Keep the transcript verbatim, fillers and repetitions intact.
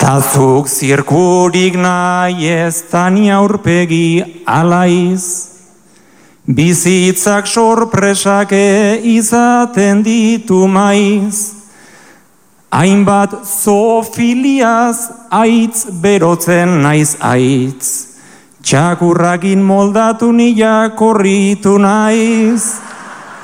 Tazuk zirkurik nahi ez tani aurpegi alaiz. Bizitzak sorpresake izaten ditu maiz. Hainbat zoofiliaz aitz berotzen naiz aitz. Txakurrakin moldatu nila korritu naiz.